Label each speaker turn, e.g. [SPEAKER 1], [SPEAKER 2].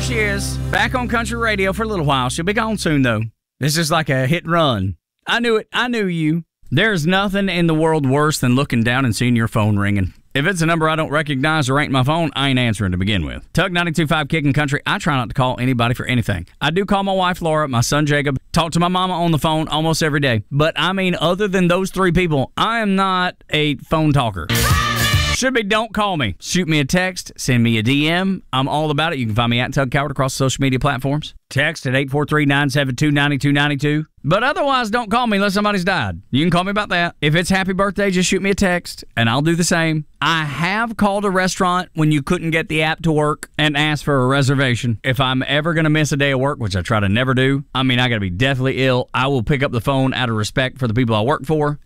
[SPEAKER 1] she is, back on country radio for a little while. She'll be gone soon, though. This is like a hit and run. I knew it. I knew you. There's nothing in the world worse than looking down and seeing your phone ringing. If it's a number I don't recognize or ain't my phone, I ain't answering to begin with. Tug 92.5 Kicking Country, I try not to call anybody for anything. I do call my wife Laura, my son Jacob, talk to my mama on the phone almost every day. But I mean, other than those three people, I am not a phone talker. Should be don't call me. Shoot me a text, send me a DM. I'm all about it. You can find me at Tug Coward across social media platforms. Text at 843-972-9292. But otherwise, don't call me unless somebody's died. You can call me about that. If it's happy birthday, just shoot me a text, and I'll do the same. I have called a restaurant when you couldn't get the app to work and asked for a reservation. If I'm ever going to miss a day of work, which I try to never do, I got to be deathly ill, I will pick up the phone out of respect for the people I work for